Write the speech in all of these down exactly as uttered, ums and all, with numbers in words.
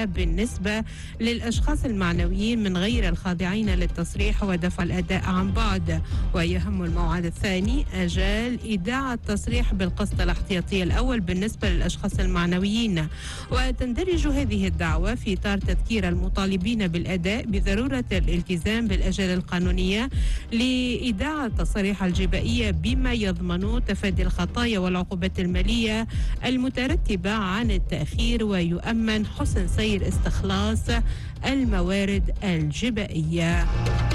الجبائية بالنسبة للأشخاص المعنويين من غير الخاضعين للتصريح ودفع الأداء عن بعد. ويهم الموعد الثاني أجال إيداع التصريح بالقسط الاحتياطي الأول بالنسبة للأشخاص المعنويين. وتندرج هذه الدعوة في إطار تذكير المطالبين بالأداء بضرورة الالتزام بالأجال القانونية لإيداع التصاريح الجبائية بما يضمن تفادي الخطايا والعقوبات المالية المترتبة عن التأخير، ويؤمن حسن سير استخلاص الموارد الجبائية.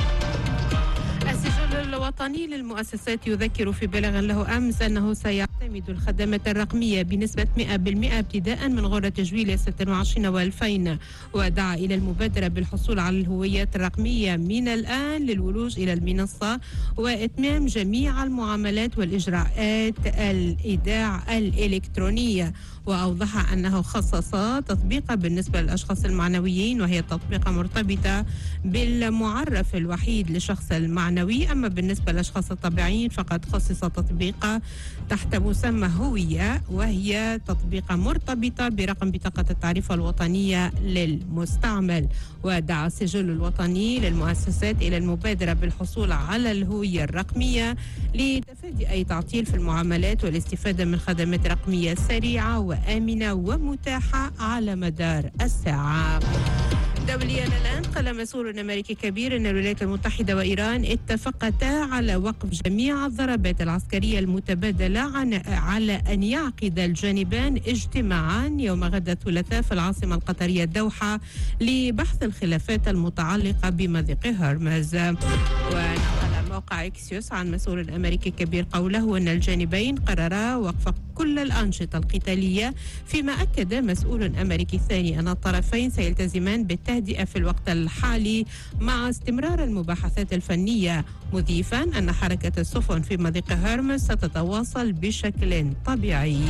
السجل الوطني للمؤسسات يذكر في بلاغ له أمس أنه سيعتمد الخدمات الرقمية بنسبة مئة بالمئة ابتداء من غرة تجويل ستة وعشرين وألفين، ودعا إلى المبادرة بالحصول على الهويات الرقمية من الآن للولوج إلى المنصة وإتمام جميع المعاملات والإجراءات الإيداع الإلكترونية. وأوضح أنه خصص تطبيقا بالنسبة للأشخاص المعنويين، وهي تطبيقة مرتبطة بالمعرف الوحيد للشخص المعنوي. أما بالنسبة للأشخاص الطبيعيين فقد خصص تطبيقة تحت مسمى هوية، وهي تطبيقة مرتبطة برقم بطاقة التعريف الوطنية للمستعمل. ودعا السجل الوطني للمؤسسات إلى المبادرة بالحصول على الهوية الرقمية لتفادي أي تعطيل في المعاملات والاستفادة من خدمات رقمية سريعة وآمنة ومتاحة على مدار الساعة. دوليا الآن، قال مسؤول أمريكي كبير أن الولايات المتحدة وإيران اتفقتا على وقف جميع الضربات العسكرية المتبادلة عن على أن يعقد الجانبان اجتماعا يوم غد الثلاثاء في العاصمة القطرية الدوحة لبحث الخلافات المتعلقة بمضيق هرمز. ونقل موقع إكسيوس عن مسؤول أمريكي كبير قوله أن الجانبين قررا وقف كل الأنشطة القتالية، فيما أكد مسؤول أمريكي ثاني أن الطرفين سيلتزمان بالتهدئة في الوقت الحالي مع استمرار المباحثات الفنية، مضيفا أن حركة السفن في مضيق هرمز ستتواصل بشكل طبيعي.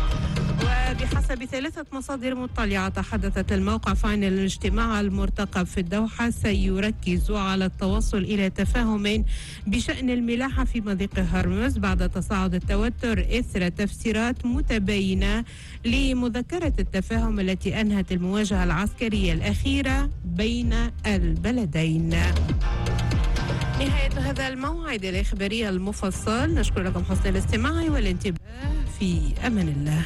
وبحسب ثلاثة مصادر مطلعة تحدثت الموقع عن الاجتماع المرتقب في الدوحة سيركز على التوصل إلى تفاهم بشأن الملاحة في مضيق هرمز بعد تصاعد التوتر إثر تفسيرات متباينة لمذكرة التفاهم التي أنهت المواجهة العسكرية الأخيرة بين البلدين. نهاية هذا الموعد الإخباري المفصل، نشكر لكم حسن الاستماع والانتباه، في أمان الله.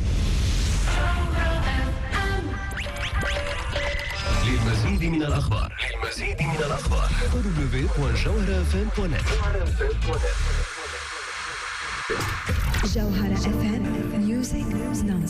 للمزيد من الأخبار للمزيد من الأخبار دبليو دوت جوهرة اف ام دوت نت. جوهرة اف ام، ميوزك نون